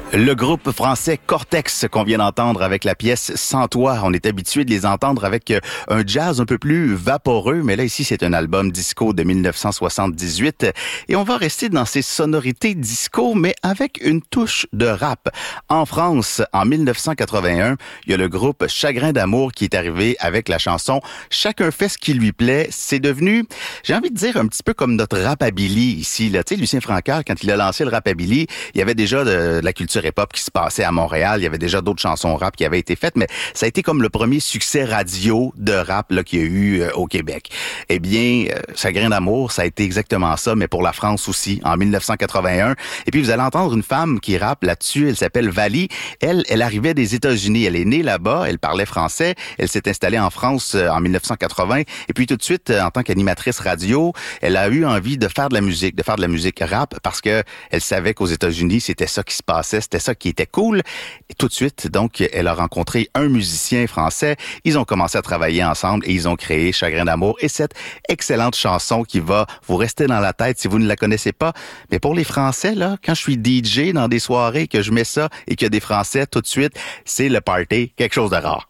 Le groupe français Cortex qu'on vient d'entendre avec la pièce Sans toi. On est habitué de les entendre avec un jazz un peu plus vaporeux, mais là ici c'est un album disco de 1978 et on va rester dans ces sonorités disco mais avec une touche de rap. En France, en 1981, il y a le groupe Chagrin d'amour qui est arrivé avec la chanson Chacun fait ce qui lui plaît. C'est devenu, j'ai envie de dire un petit peu comme notre rapabilly ici là. Tu sais, Lucien Francoeur, quand il a lancé le rapabilly, il y avait déjà de la culture hip-hop qui se passait à Montréal. Il y avait déjà d'autres chansons rap qui avaient été faites, mais ça a été comme le premier succès radio de rap là qu'il y a eu au Québec. Eh bien, Chagrin d'amour, ça a été exactement ça, mais pour la France aussi, en 1981. Et puis, vous allez entendre une femme qui rappe là-dessus. Elle s'appelle Vali. Elle arrivait des États-Unis. Elle est née là-bas. Elle parlait français. Elle s'est installée en France en 1980. Et puis, tout de suite, en tant qu'animatrice radio, elle a eu envie de faire de la musique rap parce que elle savait qu'aux États-Unis, c'était ça qui se passait. C'était ça qui était cool. Et tout de suite, donc, elle a rencontré un musicien français. Ils ont commencé à travailler ensemble et ils ont créé Chagrin d'amour et cette excellente chanson qui va vous rester dans la tête si vous ne la connaissez pas. Mais pour les Français, là, quand je suis DJ dans des soirées, que je mets ça et qu'il y a des Français, tout de suite, c'est le party, quelque chose de rare.